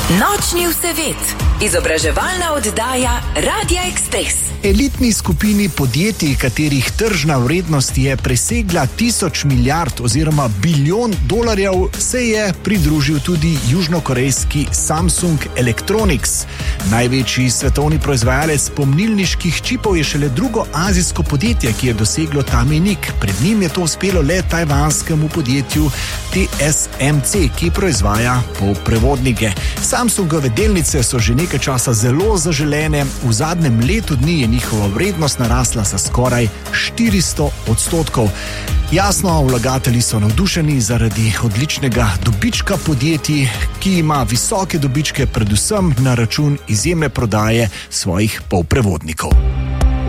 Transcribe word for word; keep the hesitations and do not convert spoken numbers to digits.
Nočni vsevet, izobraževalna oddaja Radia Ekspres. Elitni skupini podjetij, katerih tržna vrednost je presegla tisoč milijard oziroma bilijon dolarjev, se je pridružil tudi južnokorejski Samsung Electronics. Največji svetovni proizvajalec pomnilniških čipov je šele drugo azijsko podjetje, ki je doseglo ta mejnik. Pred njim je to uspelo le tajvanskemu podjetju T S M C, ki proizvaja polprevodnike. Samsungove delnice so že nekaj časa zelo zaželene, v zadnjem letu dni je njihova vrednost narasla za skoraj štiristo odstotkov. Jasno, vlagatelji so navdušeni zaradi odličnega dobička podjetij, ki ima visoke dobičke predvsem na račun izjemne prodaje svojih polprevodnikov.